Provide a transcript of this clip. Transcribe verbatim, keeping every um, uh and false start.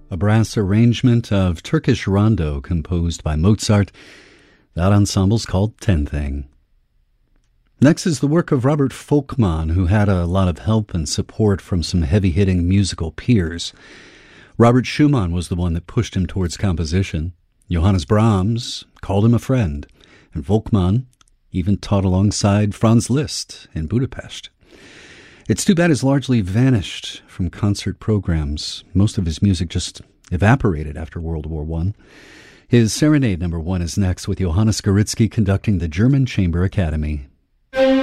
a brass arrangement of Turkish rondo composed by Mozart. That ensemble's called Ten Thing. Next is the work of Robert Volkmann, who had a lot of help and support from some heavy-hitting musical peers. Robert Schumann was the one that pushed him towards composition. Johannes Brahms called him a friend, and Volkmann even taught alongside Franz Liszt in Budapest. It's too bad he's largely vanished from concert programs. Most of his music just evaporated after World War One. His Serenade Number One is next, with Johannes Gorizki conducting the German Chamber Academy.